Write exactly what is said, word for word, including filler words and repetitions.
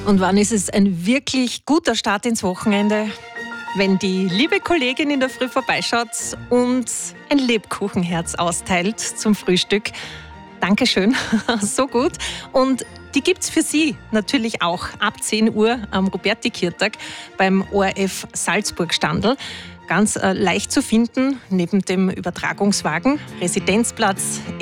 Und wann ist es ein wirklich guter Start ins Wochenende? Wenn die liebe Kollegin in der Früh vorbeischaut und ein Lebkuchenherz austeilt zum Frühstück. Dankeschön, so gut. Und die gibt's für Sie natürlich auch ab zehn Uhr am Roberti-Kirtag beim O R F Salzburg-Standl. Ganz äh, leicht zu finden, neben dem Übertragungswagen, Residenzplatz